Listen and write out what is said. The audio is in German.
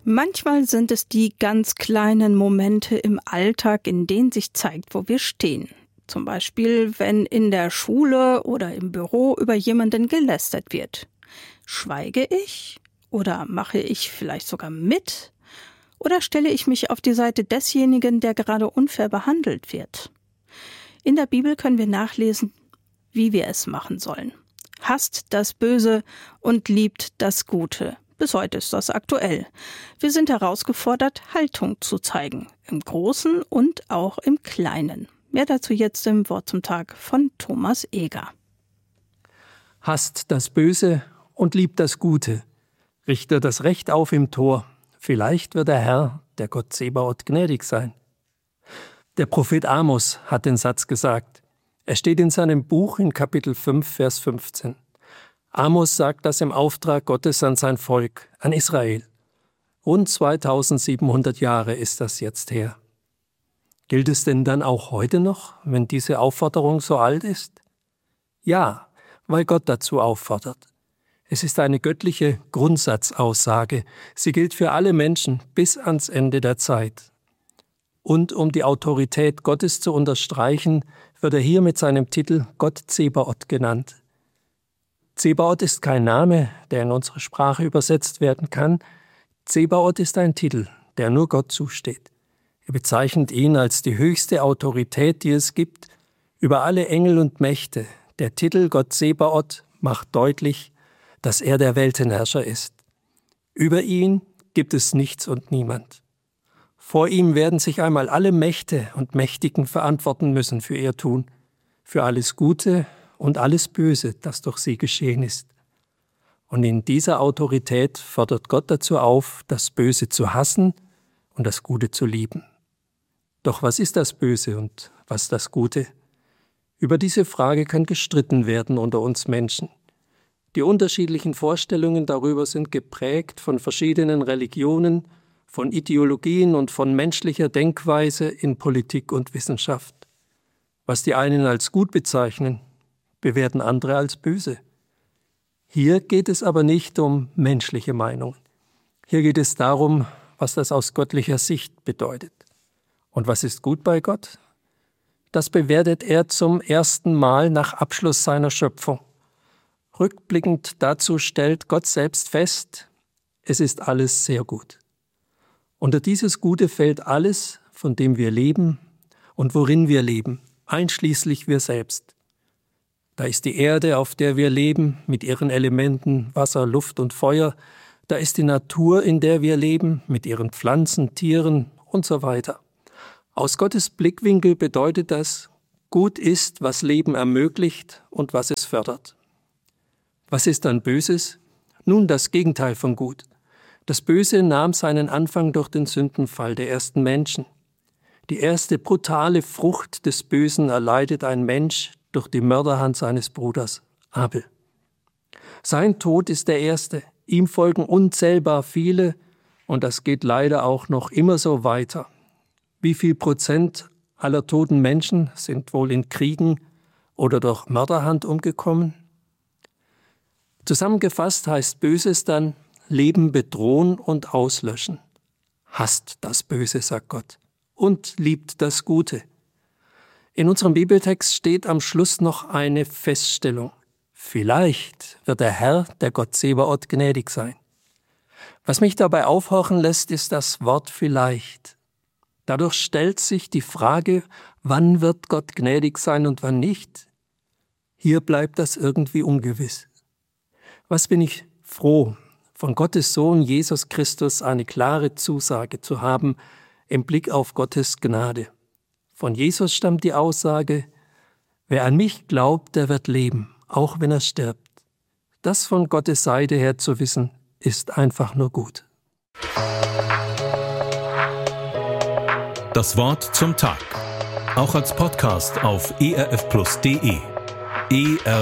Manchmal sind es die ganz kleinen Momente im Alltag, in denen sich zeigt, wo wir stehen. Zum Beispiel, wenn in der Schule oder im Büro über jemanden gelästert wird. Schweige ich? Oder mache ich vielleicht sogar mit? Oder stelle ich mich auf die Seite desjenigen, der gerade unfair behandelt wird? In der Bibel können wir nachlesen, wie wir es machen sollen. Hasst das Böse und liebt das Gute. Bis heute ist das aktuell. Wir sind herausgefordert, Haltung zu zeigen, im Großen und auch im Kleinen. Mehr dazu jetzt im Wort zum Tag von Thomas Eger. Hasst das Böse und liebt das Gute. Richte das Recht auf im Tor. Vielleicht wird der Herr, der Gott Zebaoth, gnädig sein. Der Prophet Amos hat den Satz gesagt. Er steht in seinem Buch in Kapitel 5, Vers 15. Amos sagt das im Auftrag Gottes an sein Volk, an Israel. Rund 2700 Jahre ist das jetzt her. Gilt es denn dann auch heute noch, wenn diese Aufforderung so alt ist? Ja, weil Gott dazu auffordert. Es ist eine göttliche Grundsatzaussage. Sie gilt für alle Menschen bis ans Ende der Zeit. Und um die Autorität Gottes zu unterstreichen, wird er hier mit seinem Titel Gott Zebaoth genannt. Zebaoth ist kein Name, der in unsere Sprache übersetzt werden kann. Zebaoth ist ein Titel, der nur Gott zusteht. Er bezeichnet ihn als die höchste Autorität, die es gibt, über alle Engel und Mächte. Der Titel Gott Zebaoth macht deutlich, dass er der Weltenherrscher ist. Über ihn gibt es nichts und niemand. Vor ihm werden sich einmal alle Mächte und Mächtigen verantworten müssen für ihr Tun, für alles Gute und alles Böse, das durch sie geschehen ist. Und in dieser Autorität fordert Gott dazu auf, das Böse zu hassen und das Gute zu lieben. Doch was ist das Böse und was das Gute? Über diese Frage kann gestritten werden unter uns Menschen. Die unterschiedlichen Vorstellungen darüber sind geprägt von verschiedenen Religionen, von Ideologien und von menschlicher Denkweise in Politik und Wissenschaft. Was die einen als gut bezeichnen, bewerten andere als böse. Hier geht es aber nicht um menschliche Meinungen. Hier geht es darum, was das aus göttlicher Sicht bedeutet. Und was ist gut bei Gott? Das bewertet er zum ersten Mal nach Abschluss seiner Schöpfung. Rückblickend dazu stellt Gott selbst fest, es ist alles sehr gut. Unter dieses Gute fällt alles, von dem wir leben und worin wir leben, einschließlich wir selbst. Da ist die Erde, auf der wir leben, mit ihren Elementen Wasser, Luft und Feuer. Da ist die Natur, in der wir leben, mit ihren Pflanzen, Tieren und so weiter. Aus Gottes Blickwinkel bedeutet das, gut ist, was Leben ermöglicht und was es fördert. Was ist dann Böses? Nun das Gegenteil von gut. Das Böse nahm seinen Anfang durch den Sündenfall der ersten Menschen. Die erste brutale Frucht des Bösen erleidet ein Mensch durch die Mörderhand seines Bruders Abel. Sein Tod ist der erste, ihm folgen unzählbar viele und das geht leider auch noch immer so weiter. Wie viel Prozent aller toten Menschen sind wohl in Kriegen oder durch Mörderhand umgekommen? Zusammengefasst heißt Böses dann Leben bedrohen und auslöschen. Hasst das Böse, sagt Gott, und liebt das Gute. In unserem Bibeltext steht am Schluss noch eine Feststellung. Vielleicht wird der Herr, der Gott Zebaoth, gnädig sein. Was mich dabei aufhorchen lässt, ist das Wort vielleicht. Dadurch stellt sich die Frage, wann wird Gott gnädig sein und wann nicht? Hier bleibt das irgendwie ungewiss. Was bin ich froh, von Gottes Sohn Jesus Christus eine klare Zusage zu haben im Blick auf Gottes Gnade. Von Jesus stammt die Aussage, wer an mich glaubt, der wird leben, auch wenn er stirbt. Das von Gottes Seite her zu wissen, ist einfach nur gut. Das Wort zum Tag. Auch als Podcast auf erfplus.de.